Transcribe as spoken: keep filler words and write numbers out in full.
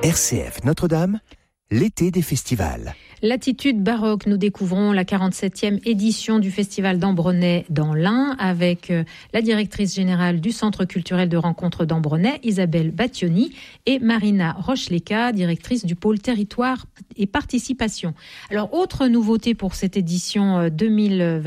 R C F Notre-Dame, l'été des festivals. Latitude baroque, nous découvrons la quarante-septième édition du Festival d'Ambronay dans l'Ain avec la directrice générale du Centre culturel de rencontre d'Ambronay, Isabelle Battioni, et Marina Rocheleca, directrice du pôle territoire et participation. Alors, autre nouveauté pour cette édition deux mille vingt.